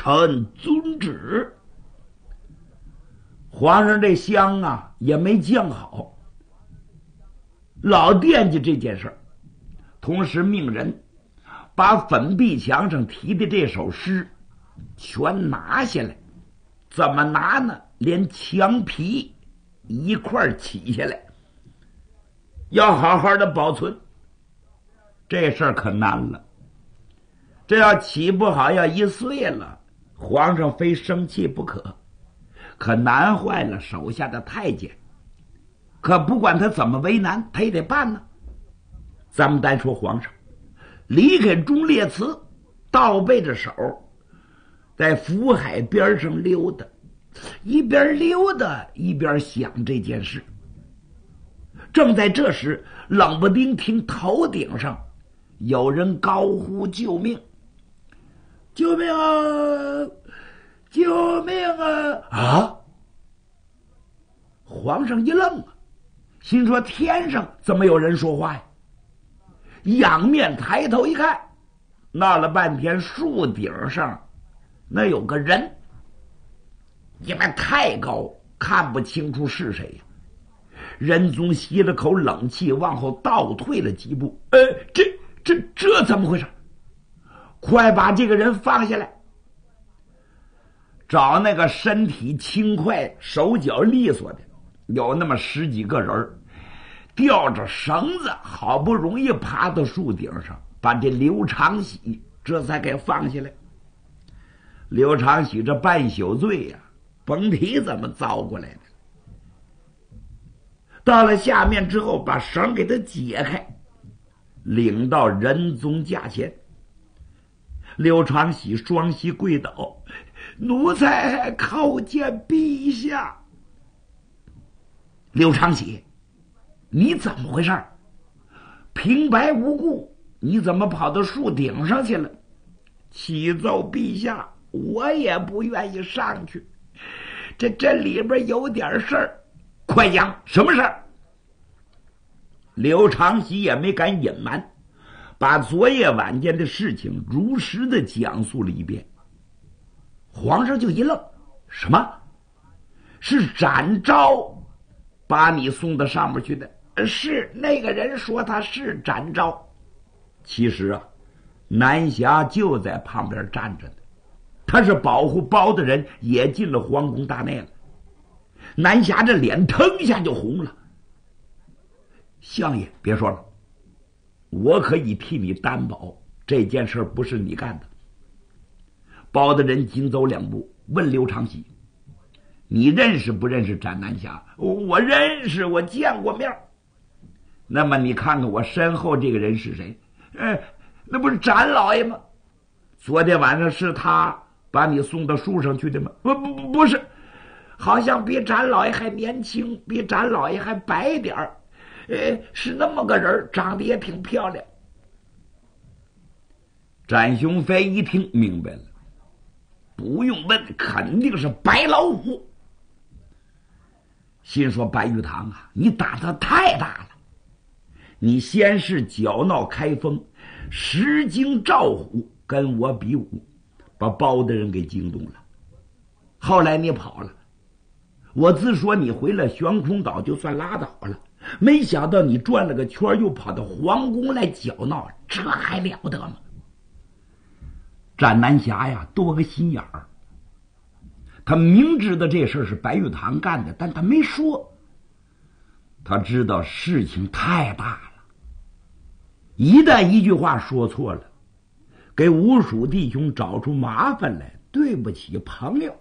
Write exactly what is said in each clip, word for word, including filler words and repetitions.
臣遵旨。皇上这香啊也没降好，老惦记这件事儿，同时命人把粉壁墙上题的这首诗全拿下来。怎么拿呢？连墙皮一块起下来，要好好的保存。这事儿可难了，这要起不好，要一碎了，皇上非生气不可，可难坏了手下的太监。可不管他怎么为难，他也得办呢。咱们单说皇上离开忠烈祠，倒背着手在福海边上溜达，一边溜达一边想这件事。正在这时，冷不丁听头顶上有人高呼救命！救命啊！救命啊！啊！皇上一愣啊，心说天上怎么有人说话呀？仰面抬头一看，闹了半天树顶上那有个人，因为太高看不清楚是谁呀。仁宗吸了口冷气，往后倒退了几步。呃，这这这怎么回事？快把这个人放下来！找那个身体轻快、手脚利索的，有那么十几个人，吊着绳子，好不容易爬到树顶上，把这刘长喜这才给放下来。刘长喜这半宿醉呀、啊，甭提怎么遭过来的。到了下面之后，把绳给他解开，领到仁宗驾前。刘长喜双膝跪倒，奴才叩见陛下。刘长喜，你怎么回事？平白无故你怎么跑到树顶上去了？启奏陛下，我也不愿意上去，这这里边有点事儿。快讲，什么事儿？刘长喜也没敢隐瞒，把昨夜晚间的事情如实的讲述了一遍。皇上就一愣，什么？是展昭把你送到上面去的？是，那个人说他是展昭。其实啊，南霞就在旁边站着呢，他是保护包大人，也进了皇宫大内了。南霞这脸腾一下就红了。相爷，别说了，我可以替你担保，这件事不是你干的。包大人紧走两步，问刘长喜：“你认识不认识展南霞？”“我认识，我见过面。”“那么你看看我身后这个人是谁？”“呃，那不是展老爷吗？昨天晚上是他把你送到树上去的吗？”“不不不，不是，好像比展老爷还年轻，比展老爷还白点儿。呃，是那么个人，长得也挺漂亮。”展雄飞一听明白了，不用问，肯定是白老虎。心说白玉堂啊，你胆子太大了！你先是搅闹开封，石惊赵虎跟我比武，把包大人给惊动了。后来你跑了，我自说你回了悬空岛就算拉倒了，没想到你转了个圈又跑到皇宫来搅闹，这还了得吗？展南霞呀，多个心眼儿，他明知道这事是白玉堂干的，但他没说。他知道事情太大了，一旦一句话说错了，给吴蜀弟兄找出麻烦来，对不起朋友。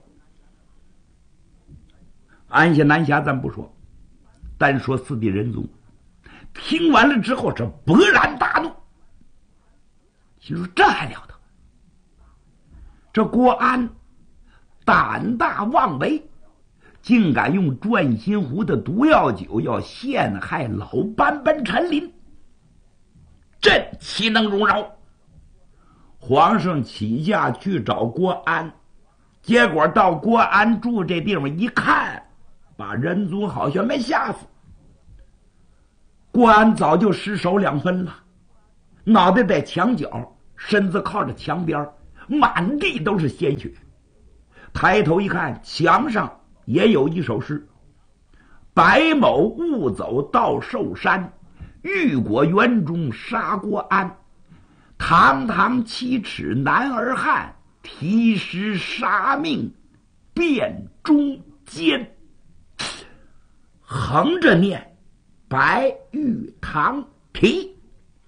安下南霞咱不说，单说四弟仁宗，听完了之后是勃然大怒，心说这还了得？这郭安胆大妄为，竟敢用转心湖的毒药酒要陷害老班班陈琳，朕岂能容饶？皇上起驾去找郭安，结果到郭安住这地方一看，把仁宗好像没吓死。郭安早就失手两分了，脑袋在墙角，身子靠着墙边，满地都是鲜血。 抬头一看，墙上也有一首诗：白某误走到寿山，玉果园中杀过安。堂堂七尺男儿汉，题诗杀命辨中间。横着念白玉堂题。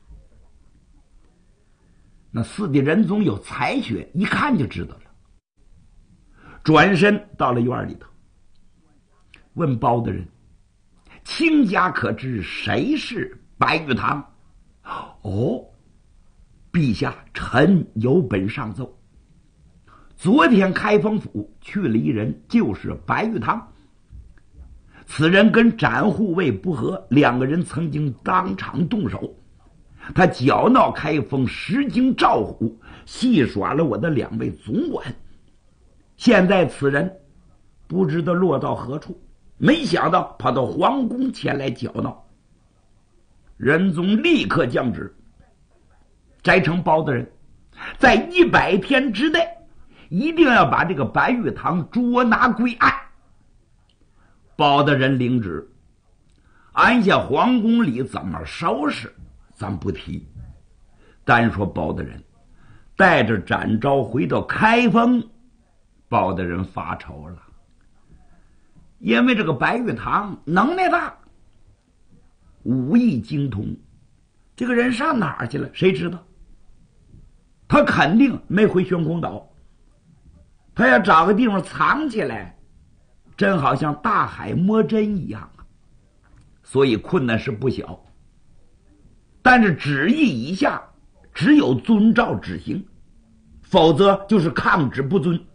那四弟仁宗有才学，一看就知道了。转身到了院里头，问包大人：卿家可知谁是白玉堂？哦，陛下，臣有本上奏。昨天开封府去了一人，就是白玉堂。此人跟展护卫不和，两个人曾经当场动手。他搅闹开封，实惊赵虎，戏耍了我的两位总管。现在此人不知道落到何处，没想到跑到皇宫前来搅闹。仁宗立刻降旨，摘成包大人，在一百天之内一定要把这个白玉堂捉拿归案。包大人领旨，安下皇宫里怎么收拾咱不提，单说包大人带着展昭回到开封，包大人发愁了。因为这个白玉堂能耐大，武艺精通，这个人上哪儿去了谁知道？他肯定没回玄空岛，他要找个地方藏起来，真好像大海摸针一样啊！所以困难是不小。但是旨意以下，只有遵照执行，否则就是抗旨不遵。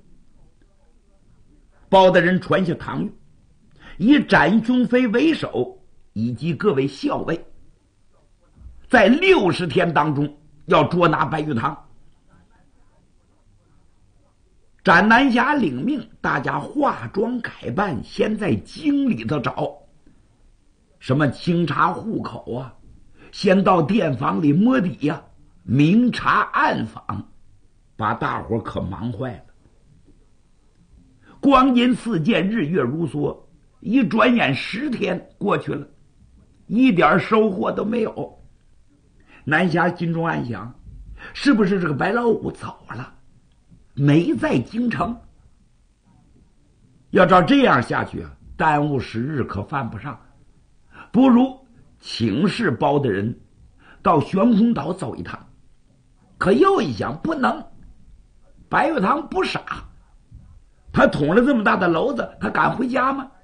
包大人传下唐谕，以展雄飞为首，以及各位校尉，在六十天当中要捉拿白玉堂。展南侠领命，大家化妆改扮，先在京里头找，什么清查户口啊，先到店房里摸底呀、啊，明察暗访，把大伙可忙坏了。光阴似箭，日月如梭，一转眼十天过去了，一点收获都没有。南侠心中暗想，是不是这个白老五走了，没在京城？要照这样下去啊，耽误时日可犯不上，不如请示包大人到玄空岛走一趟。可又一想，不能，白玉堂不傻，他捅了这么大的篓子，他敢回家吗？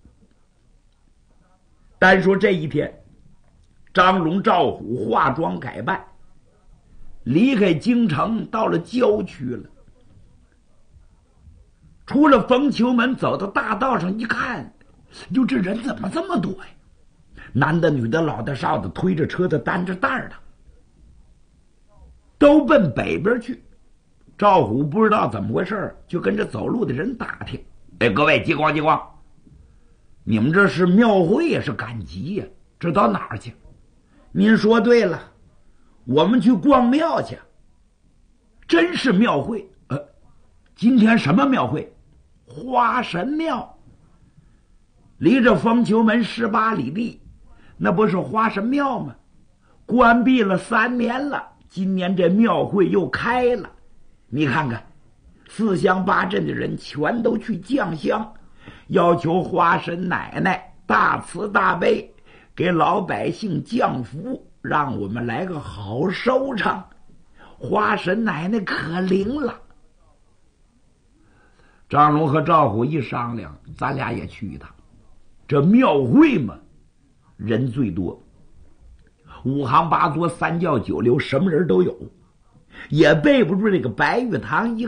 单说这一天，张龙赵虎化妆改扮，离开京城，到了郊区了。出了凤求门，走到大道上一看，哟，这人怎么这么多呀？男的女的老的少的，推着车的担着担的，都奔北边去。赵虎不知道怎么回事，就跟着走路的人打听：哎，各位激光激光，你们这是庙会呀，是赶集呀？这到哪儿去？您说对了，我们去逛庙去。真是庙会。呃，今天什么庙会？花神庙。离着凤求门十八里地，那不是花神庙吗？关闭了三年了，今年这庙会又开了。你看看，四乡八镇的人全都去降香，要求花神奶奶大慈大悲，给老百姓降福，让我们来个好收场。花神奶奶可灵了。张龙和赵虎一商量，咱俩也去一趟。这庙会嘛，人最多，五行八作三教九流，什么人都有，也背不住这个白玉堂一